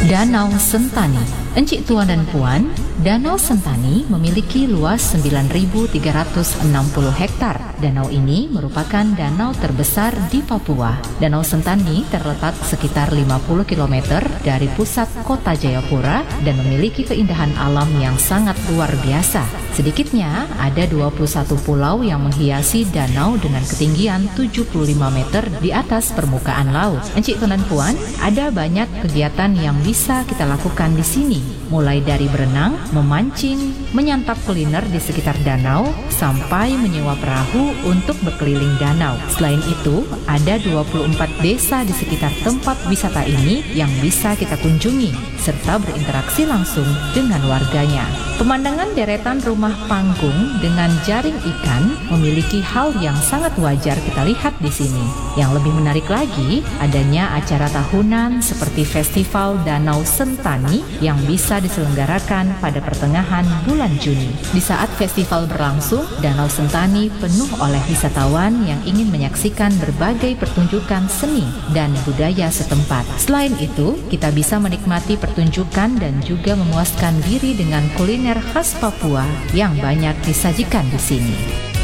Danau Sentani. Encik Tuan dan Puan, Danau Sentani memiliki luas 9.360 hektar. Danau ini merupakan danau terbesar di Papua. Danau Sentani terletak sekitar 50 km dari pusat kota Jayapura dan memiliki keindahan alam yang sangat luar biasa. Sedikitnya ada 21 pulau yang menghiasi danau dengan ketinggian 75 meter di atas permukaan laut. Encik Tuan dan Puan, ada banyak kegiatan yang bisa kita lakukan di sini, mulai dari berenang, memancing, menyantap kuliner di sekitar danau, sampai menyewa perahu untuk berkeliling danau. Selain itu, ada 24 desa di sekitar tempat wisata ini yang bisa kita kunjungi, serta berinteraksi langsung dengan warganya. Pemandangan deretan rumah panggung dengan jaring ikan memiliki hal yang sangat wajar kita lihat di sini. Yang lebih menarik lagi, adanya acara tahunan seperti Festival Danau Sentani yang bisa diselenggarakan pada pertengahan bulan Juni. Di saat festival berlangsung, Danau Sentani penuh oleh wisatawan yang ingin menyaksikan berbagai pertunjukan seni dan budaya setempat. Selain itu, kita bisa menikmati pertunjukan dan juga memuaskan diri dengan kuliner khas Papua yang banyak disajikan di sini.